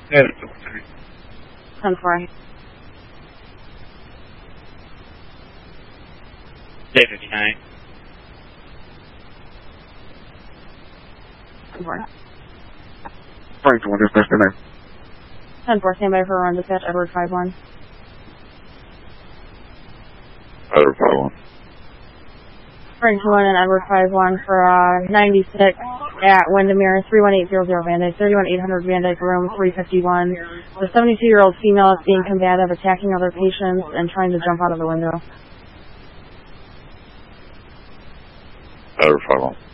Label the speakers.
Speaker 1: Yeah.
Speaker 2: 10-4.
Speaker 1: Day 59.
Speaker 2: 10-4.
Speaker 3: Frank 1, dispatch 9.
Speaker 2: 10-4, stand by for run dispatch, Edward 5-1.
Speaker 3: Edward 5-1.
Speaker 2: Frank 1 and Edward 5-1 for 96 at Windermere, 31800 Van Dyke, 31800 Van Dyke, room 351. The 72-year-old female is being combative, attacking other patients, and trying to jump out of the window.
Speaker 3: Edward 5-1.